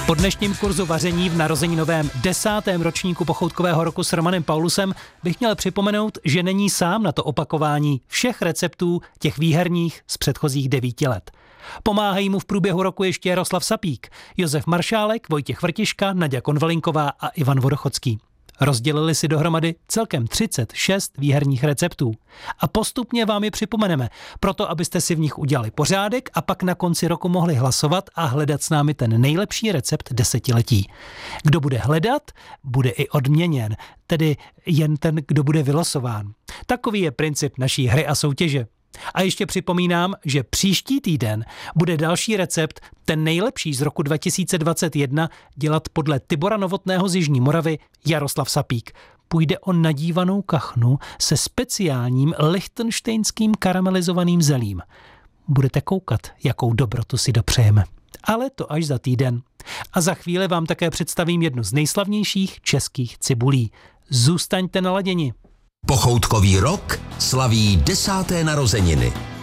Po dnešním kurzu vaření v narozeninovém 10. ročníku pochoutkového roku s Romanem Paulusem bych měl připomenout, že není sám na to opakování všech receptů těch výherních z předchozích 9 let. Pomáhají mu v průběhu roku ještě Jaroslav Sapík, Josef Maršálek, Vojtěch Vrtiška, Naďa Konvalinková a Ivan Vodochodský. Rozdělili si dohromady celkem 36 výherních receptů. A postupně vám je připomeneme, proto abyste si v nich udělali pořádek a pak na konci roku mohli hlasovat a hledat s námi ten nejlepší recept desetiletí. Kdo bude hledat, bude i odměněn, tedy jen ten, kdo bude vylosován. Takový je princip naší hry a soutěže. A ještě připomínám, že příští týden bude další recept, ten nejlepší z roku 2021, dělat podle Tibora Novotného z Jižní Moravy Jaroslav Sapík. Půjde o nadívanou kachnu se speciálním lichtenštejnským karamelizovaným zelím. Budete koukat, jakou dobrotu si dopřejeme. Ale to až za týden. A za chvíli vám také představím jednu z nejslavnějších českých cibulí. Zůstaňte naladěni. Pochoutkový rok slaví 10. narozeniny.